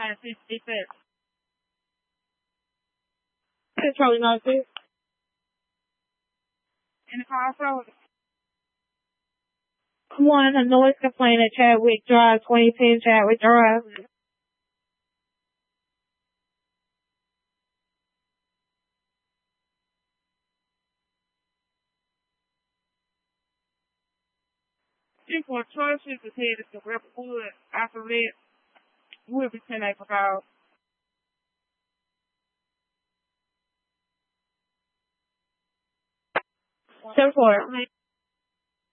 defense. Controlling officer. In the crossroads. 1, a noise complaint at Chadwick Drive, 2010 Chadwick Drive. Chief for choices is headed to Riverwood. After that, we'll be 10 April call. 10-4.